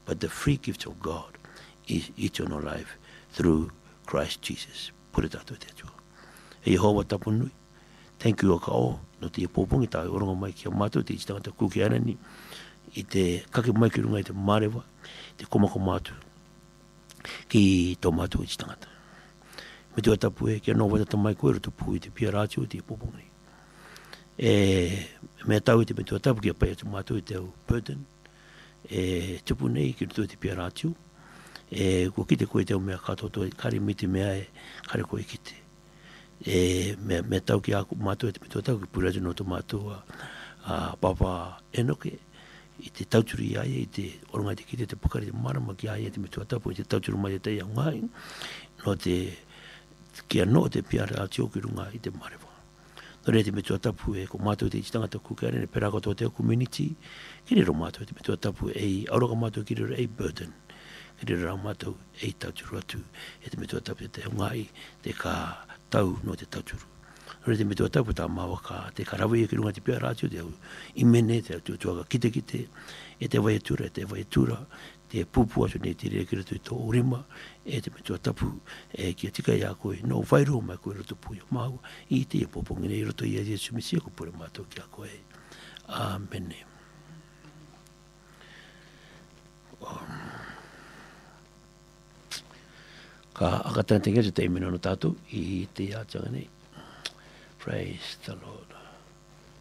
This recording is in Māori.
but the free gift of God is eternal life through Christ Jesus. Put it out there, Joe. Yehova tapunui. Thank you, Akao. No te popongi tae oronga mai ki a mātou te itanga te kuki anani. I te kake mai ki runga i te marewa. Te komako mātou. Ki tō mātou i tangata. Me tua tapu e, kia no wata mai koe roto pui te pia rātiu te popongi. Mea tau i te me tua tapu kia pai atu mātou i te au burden. Tupu nei ki roto te pia rātiu. Kua kite koe te au mea katoto, kare miti mea e, kare koe kite. Me tau ki aku mātou e te me tua tau ki puratu no to mātou a papa enoke. I te tauturu i aia, i te oronga te kite te pukari te marama ki aia te me tua tapu, i te tauturu mai te ia ngai. No te kia no te piara a tio ki runga i te marewa. No re te me tua tapu e ko mātou te itanga te kukare, ne perako tō te community, ki re ro mātou te me tua tapu e aroka mātou ki re ro e burden. Ki re ro mātou e tauturu atu, e te me tua tapu te ngai, te ka tau no te tauturu. Re te me tua tapu tā mawaka, te karawi e ki runga te piara atio, te au imene, te au tuaga kite kite, e te vaiatura, te pupu atu nei te rea ki rato i tō urima, e te me tua tapu, e kia tika ia koe, no whairo mai koe rato puia mau, i te e popongi nei rato i a Jesu Mesia ko pure mātou ki a koe. Amen. Ka akatana te ngeta te imena no tātou, i te ātanga nei. Praise the Lord.